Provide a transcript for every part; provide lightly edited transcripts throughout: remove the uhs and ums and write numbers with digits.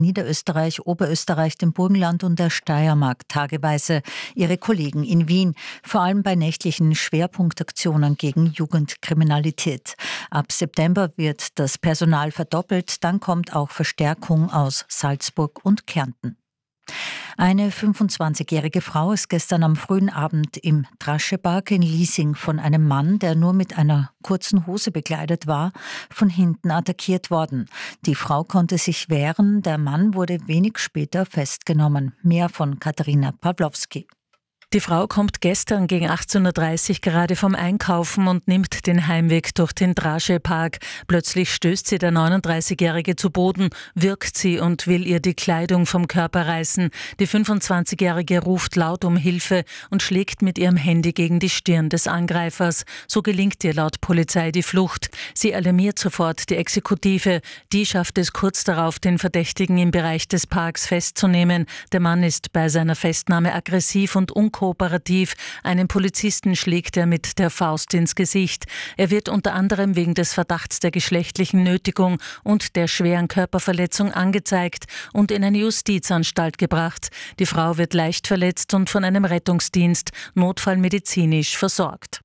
Niederösterreich, Oberösterreich, dem Burgenland und der Steiermark tageweise ihre Kollegen in Wien, vor allem bei nächtlichen Schwerpunktaktionen gegen Jugendkriminalität. Ab September wird das Personal verdoppelt, dann kommt auch Verstärkung aus Salzburg und Kärnten. Eine 25-jährige Frau ist gestern am frühen Abend im Draschepark in Liesing von einem Mann, der nur mit einer kurzen Hose bekleidet war, von hinten attackiert worden. Die Frau konnte sich wehren, der Mann wurde wenig später festgenommen. Mehr von Katharina Pawlowski. Die Frau kommt gestern gegen 18.30 Uhr gerade vom Einkaufen und nimmt den Heimweg durch den Draschepark. Plötzlich stößt sie der 39-Jährige zu Boden, wirkt sie und will ihr die Kleidung vom Körper reißen. Die 25-Jährige ruft laut um Hilfe und schlägt mit ihrem Handy gegen die Stirn des Angreifers. So gelingt ihr laut Polizei die Flucht. Sie alarmiert sofort die Exekutive. Die schafft es kurz darauf, den Verdächtigen im Bereich des Parks festzunehmen. Der Mann ist bei seiner Festnahme aggressiv und unkooperativ. Einen Polizisten schlägt er mit der Faust ins Gesicht. Er wird unter anderem wegen des Verdachts der geschlechtlichen Nötigung und der schweren Körperverletzung angezeigt und in eine Justizanstalt gebracht. Die Frau wird leicht verletzt und von einem Rettungsdienst notfallmedizinisch versorgt.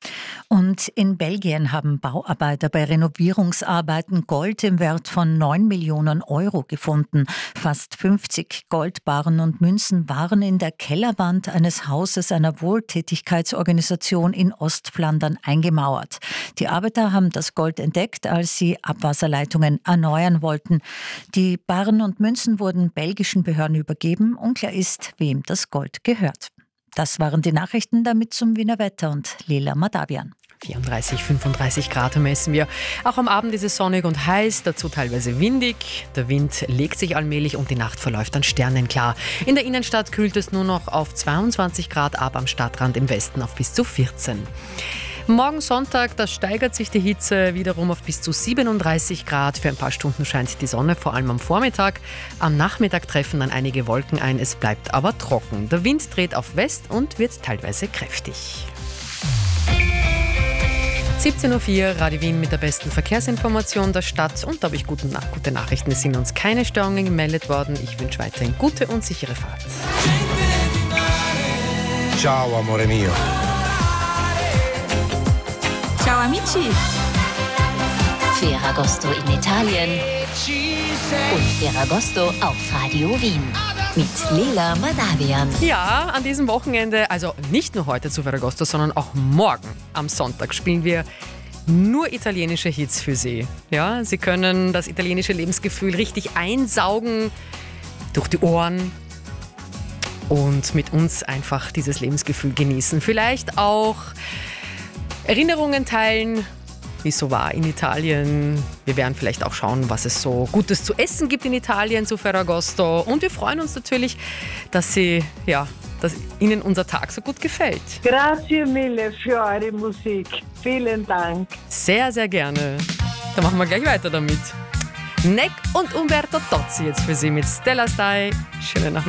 Und in Belgien haben Bauarbeiter bei Renovierungsarbeiten Gold im Wert von 9 Millionen Euro gefunden. Fast 50 Goldbarren und Münzen waren in der Kellerwand eines Hauses einer Wohltätigkeitsorganisation in Ostflandern eingemauert. Die Arbeiter haben das Gold entdeckt, als sie Abwasserleitungen erneuern wollten. Die Barren und Münzen wurden belgischen Behörden übergeben. Unklar ist, wem das Gold gehört. Das waren die Nachrichten, damit zum Wiener Wetter und Leila Madavian. 34, 35 Grad messen wir. Auch am Abend ist es sonnig und heiß, dazu teilweise windig. Der Wind legt sich allmählich und die Nacht verläuft dann sternenklar. In der Innenstadt kühlt es nur noch auf 22 Grad ab, am Stadtrand im Westen auf bis zu 14. Morgen Sonntag, da steigert sich die Hitze wiederum auf bis zu 37 Grad. Für ein paar Stunden scheint die Sonne, vor allem am Vormittag. Am Nachmittag treffen dann einige Wolken ein, es bleibt aber trocken. Der Wind dreht auf West und wird teilweise kräftig. 17.04 Uhr, Radio Wien mit der besten Verkehrsinformation der Stadt. Und da habe ich gute Nachrichten, es sind uns keine Störungen gemeldet worden. Ich wünsche weiterhin gute und sichere Fahrt. Ciao, amore mio. Ciao amici! Ferragosto in Italien und Ferragosto auf Radio Wien mit Leila Madavian. Ja, an diesem Wochenende, also nicht nur heute zu Ferragosto, sondern auch morgen am Sonntag spielen wir nur italienische Hits für Sie. Ja, Sie können das italienische Lebensgefühl richtig einsaugen durch die Ohren und mit uns einfach dieses Lebensgefühl genießen. Vielleicht auch Erinnerungen teilen, wie es so war in Italien. Wir werden vielleicht auch schauen, was es so Gutes zu essen gibt in Italien zu Ferragosto. Und wir freuen uns natürlich, dass Ihnen unser Tag so gut gefällt. Grazie mille für eure Musik. Vielen Dank. Sehr, sehr gerne. Dann machen wir gleich weiter damit. Neck und Umberto Tozzi jetzt für Sie mit Stella Stai. Schönen Nachmittag.